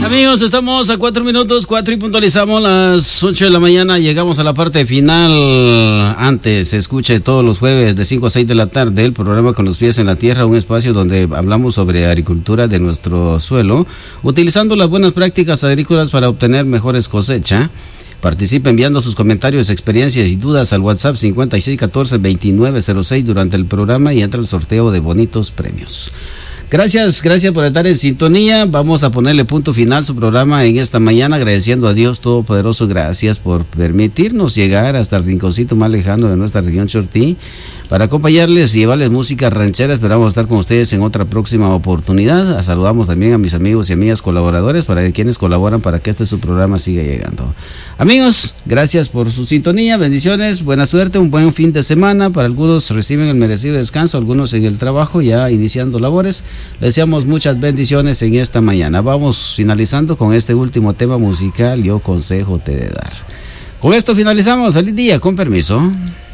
Amigos, estamos a 4 minutos, 4 y puntualizamos las 8 de la mañana. Llegamos a la parte final. Antes se escuche todos los jueves de 5 a 6 de la tarde el programa Con los pies en la tierra, un espacio donde hablamos sobre agricultura de nuestro suelo, utilizando las buenas prácticas agrícolas para obtener mejores cosechas. Participe enviando sus comentarios, experiencias y dudas al WhatsApp 5614-2906 durante el programa y entra el sorteo de bonitos premios. Gracias por estar en sintonía. Vamos a ponerle punto final a su programa en esta mañana, agradeciendo a Dios Todopoderoso. Gracias por permitirnos llegar hasta el rinconcito más lejano de nuestra región Chortí para acompañarles y llevarles música ranchera. Esperamos estar con ustedes en otra próxima oportunidad. Saludamos también a mis amigos y amigas colaboradores, para quienes colaboran para que su programa siga llegando. Amigos, gracias por su sintonía, bendiciones, buena suerte, un buen fin de semana. Para algunos reciben el merecido descanso, algunos en el trabajo ya iniciando labores. Les deseamos muchas bendiciones en esta mañana. Vamos finalizando con este último tema musical, Yo Consejo Te de Dar. Con esto finalizamos. Feliz día, con permiso.